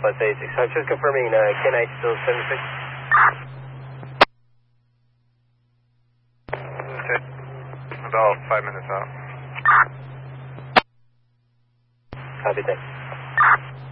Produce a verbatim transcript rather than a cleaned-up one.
Southwest eighty-six. I'm just confirming uh, K nine still seventy-six. Okay. About five minutes out. Copy, thanks.